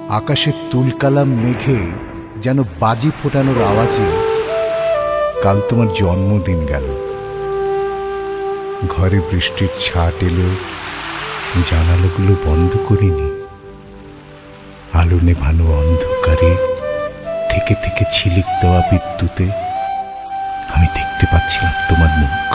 আকাশে তুলকালাম মেঘে যেন বাজি ফোটানোর আওয়াজে কাল তোমার জন্মদিন গেল। ঘরে বৃষ্টির ছাট এলো, জানালাগুলো বন্ধ করিনি। আলো নেভানো অন্ধকারে থেকে থেকে ঝিলিক দেওয়া বিদ্যুতে আমি দেখতে পাচ্ছিলাম তোমার মুখ।